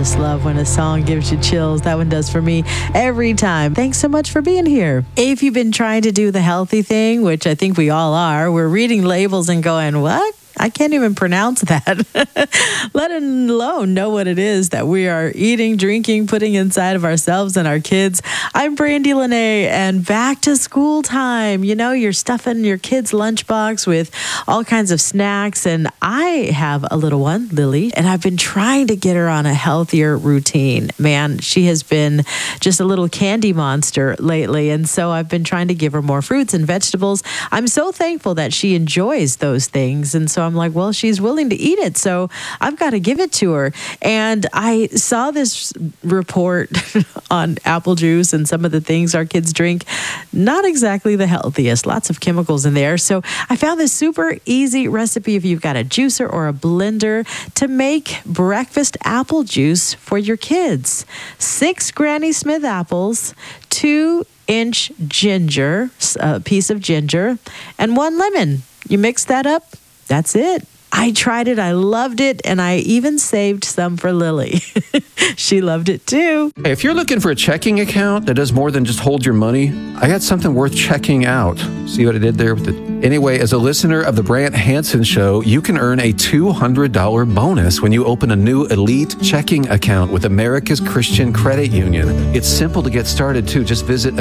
just love when a song gives you chills. That one does for me every time. Thanks so much for being here. If you've been trying to do the healthy thing, which I think we all are, we're reading labels and going, what? I can't even pronounce that, let alone know what it is that we are eating, drinking, putting inside of ourselves and our kids. I'm Brandy Lene, and back to school time. You know, you're stuffing your kid's lunchbox with all kinds of snacks, and I have a little one, Lily, and I've been trying to get her on a healthier routine. Man, she has been just a little candy monster lately, and so I've been trying to give her more fruits and vegetables. I'm so thankful that she enjoys those things, and so I'm like, well, she's willing to eat it, so I've got to give it to her. And I saw this report on apple juice and some of the things our kids drink, not exactly the healthiest, lots of chemicals in there. So I found this super easy recipe if you've got a juicer or a blender to make breakfast apple juice for your kids. 6 Granny Smith apples, 2-inch ginger, a piece of ginger, and 1 lemon. You mix that up. That's it. I tried it. I loved it. And I even saved some for Lily. She loved it too. Hey, if you're looking for a checking account that does more than just hold your money, I got something worth checking out. See what I did there with it? Anyway, as a listener of the Brant Hansen Show, you can earn a $200 bonus when you open a new elite checking account with America's Christian Credit Union. It's simple to get started too. Just visit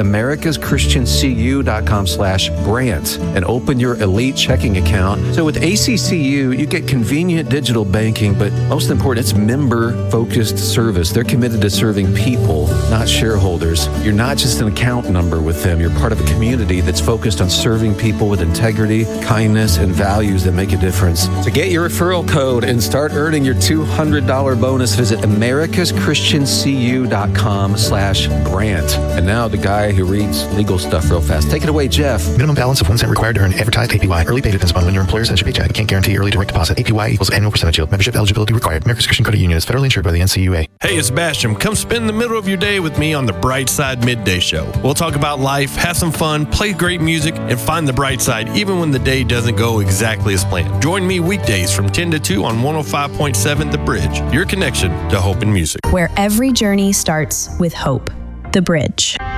americaschristiancu.com/Brant and open your elite checking account. So with ACCU, you get convenient digital banking, but most important, it's member-focused service. They're committed to serving people, not shareholders. You're not just an account number with them. You're part of a community that's focused on serving people with integrity, kindness, and values that make a difference. To get your referral code and start earning your $200 bonus, visit americaschristiancu.com/Brant. And now the guy who reads legal stuff real fast. Take it away, Jeff. Minimum balance of 1 cent required to earn advertised APY. Early pay depends upon when your employer sends your paycheck. Can't guarantee early direct deposit. APY equals annual percentage yield. Membership eligibility required. America's Christian Credit Union is federally insured by the NCUA. Hey, it's Basham. Come spend the middle of your day with me on the Bright Side Midday Show. We'll talk about life, have some fun, play great music, and find the bright side even when the day doesn't go exactly as planned. Join me weekdays from 10 to 2 on 105.7 The Bridge, your connection to hope and music. Where every journey starts with hope. The Bridge.